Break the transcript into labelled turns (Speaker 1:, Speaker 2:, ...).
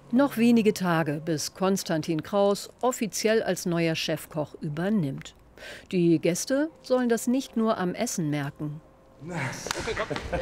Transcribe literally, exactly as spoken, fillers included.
Speaker 1: Noch wenige Tage, bis Konstantin Kraus offiziell als neuer Chefkoch übernimmt. Die Gäste sollen das nicht nur am Essen merken.